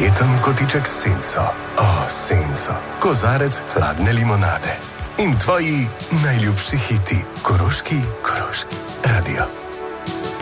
prijeten kotiček s senco. Senco. Kozarec hladne limonade. In tvoji najljubši hiti. Koroški radio.